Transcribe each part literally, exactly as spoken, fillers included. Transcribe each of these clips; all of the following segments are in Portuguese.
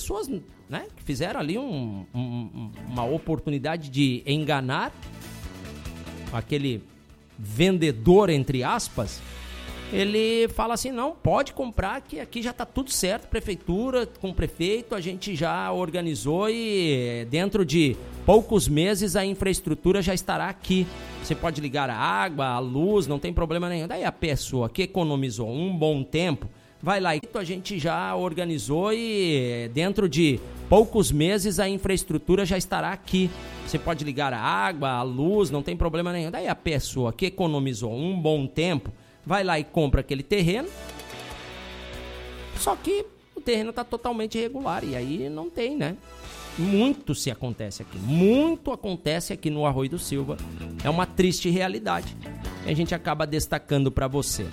pessoas, né, que fizeram ali um, um, uma oportunidade de enganar aquele vendedor, entre aspas. Ele fala assim, não, pode comprar que aqui já está tudo certo, prefeitura, com o prefeito, a gente já organizou e dentro de poucos meses a infraestrutura já estará aqui. Você pode ligar a água, a luz, não tem problema nenhum. Daí a pessoa que economizou um bom tempo, vai lá e a gente já organizou e dentro de poucos meses a infraestrutura já estará aqui. Você pode ligar a água, a luz, não tem problema nenhum. Daí a pessoa que economizou um bom tempo, vai lá e compra aquele terreno, só que o terreno está totalmente irregular e aí não tem, né? Muito se acontece aqui, muito acontece aqui no Arroio do Silva. É uma triste realidade que a gente acaba destacando para você.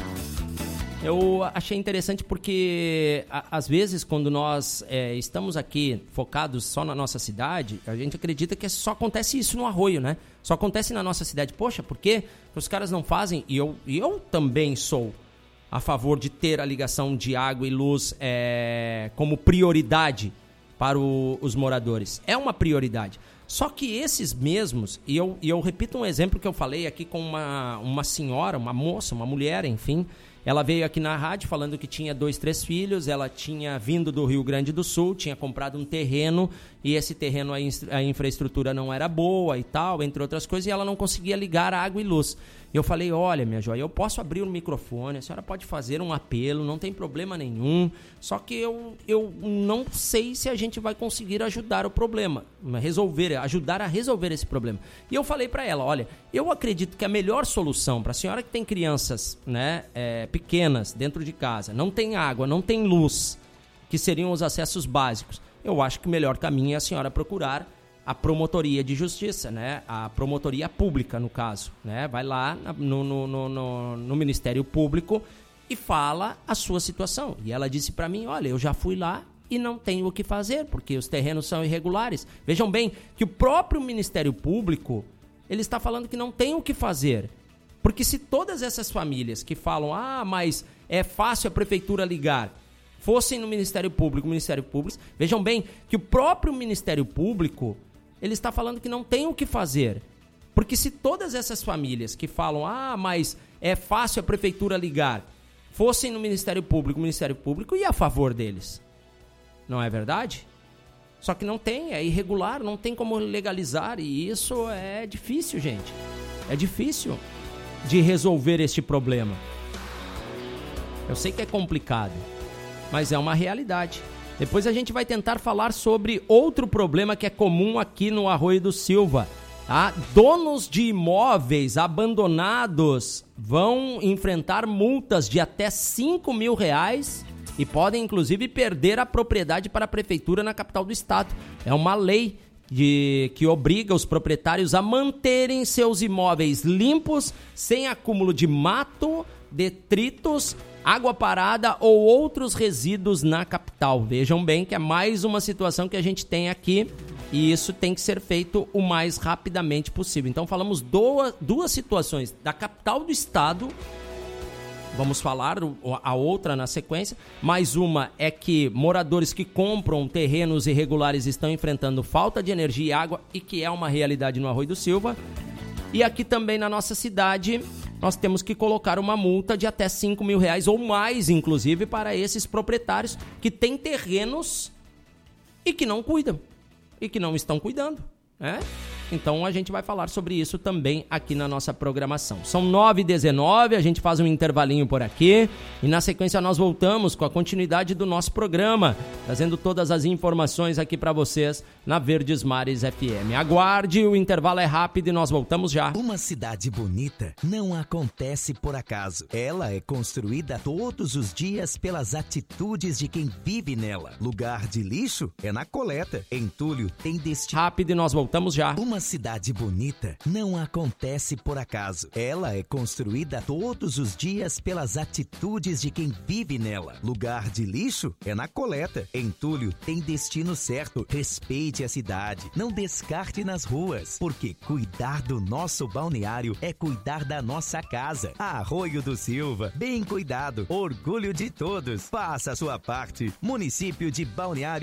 Eu achei interessante porque, a, às vezes, quando nós é, estamos aqui focados só na nossa cidade, a gente acredita que só acontece isso no Arroio, né? Só acontece na nossa cidade. Poxa, por que os caras não fazem? E eu, e eu também sou a favor de ter a ligação de água e luz é, como prioridade para o, os moradores. É uma prioridade. Só que esses mesmos, e eu, e eu repito um exemplo que eu falei aqui com uma, uma senhora, uma moça, uma mulher, enfim. Ela veio aqui na rádio falando que tinha dois, três filhos, ela tinha vindo do Rio Grande do Sul, tinha comprado um terreno e esse terreno, a, in- a infraestrutura não era boa e tal, entre outras coisas, e ela não conseguia ligar a água e luz. E eu falei, olha, minha joia, eu posso abrir o microfone, a senhora pode fazer um apelo, não tem problema nenhum, só que eu, eu não sei se a gente vai conseguir ajudar o problema, resolver, ajudar a resolver esse problema. E eu falei para ela, olha, eu acredito que a melhor solução para a senhora que tem crianças, né, é, pequenas dentro de casa, não tem água, não tem luz, que seriam os acessos básicos, eu acho que o melhor caminho é a senhora procurar a promotoria de justiça, né? A promotoria pública, no caso, né? Vai lá no, no, no, no, no Ministério Público e fala a sua situação. E ela disse para mim, olha, eu já fui lá e não tenho o que fazer, porque os terrenos são irregulares. Vejam bem que o próprio Ministério Público, ele está falando que não tem o que fazer. Porque se todas essas famílias que falam, ah, mas é fácil a prefeitura ligar, fossem no Ministério Público, Ministério Público, vejam bem que o próprio Ministério Público, ele está falando que não tem o que fazer. Porque se todas essas famílias que falam, ah, mas é fácil a prefeitura ligar, fossem no Ministério Público, o Ministério Público ia a favor deles. Não é verdade? Só que não tem, é irregular, não tem como legalizar e isso é difícil, gente. É difícil de resolver este problema. Eu sei que é complicado, mas é uma realidade. Depois a gente vai tentar falar sobre outro problema que é comum aqui no Arroio do Silva. Tá? Donos de imóveis abandonados vão enfrentar multas de até cinco mil reais e podem, inclusive, perder a propriedade para a prefeitura na capital do estado. É uma lei de, que obriga os proprietários a manterem seus imóveis limpos, sem acúmulo de mato, detritos, água parada ou outros resíduos na capital. Vejam bem que é mais uma situação que a gente tem aqui e isso tem que ser feito o mais rapidamente possível. Então falamos duas, duas situações da capital do estado, vamos falar a outra na sequência. Mais uma é que moradores que compram terrenos irregulares estão enfrentando falta de energia e água e que é uma realidade no Arroio do Silva. E aqui também na nossa cidade nós temos que colocar uma multa de até cinco mil reais ou mais, inclusive, para esses proprietários que têm terrenos e que não cuidam, e que não estão cuidando, né? Então a gente vai falar sobre isso também aqui na nossa programação. São nove e dezenove, a gente faz um intervalinho por aqui e na sequência nós voltamos com a continuidade do nosso programa, trazendo todas as informações aqui para vocês na Verdes Mares F M. Aguarde, o intervalo é rápido e nós voltamos já. Uma cidade bonita não acontece por acaso. Ela é construída todos os dias pelas atitudes de quem vive nela. Lugar de lixo é na coleta. Entulho tem destino. Rápido e nós voltamos já. Uma cidade bonita não acontece por acaso. Ela é construída todos os dias pelas atitudes de quem vive nela. Lugar de lixo é na coleta. Entulho tem destino certo. Respeite a cidade. Não descarte nas ruas. Porque cuidar do nosso balneário é cuidar da nossa casa. Arroio do Silva. Bem cuidado. Orgulho de todos. Faça a sua parte. Município de Balneário